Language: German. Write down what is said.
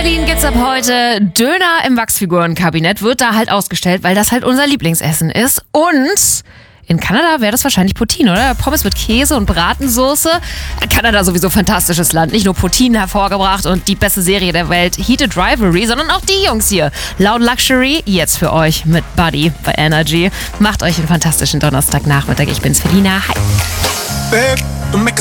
Berlin gibt's ab heute Döner im Wachsfigurenkabinett. Wird da halt ausgestellt, weil das halt unser Lieblingsessen ist. Und in Kanada wäre das wahrscheinlich Poutine, oder? Pommes mit Käse und Bratensoße. Kanada sowieso fantastisches Land. Nicht nur Poutine hervorgebracht und die beste Serie der Welt, Heated Rivalry, sondern auch die Jungs hier. Loud Luxury, jetzt für euch mit Buddy bei Energy. Macht euch einen fantastischen Donnerstagnachmittag. Ich bin's, Felina. Hi.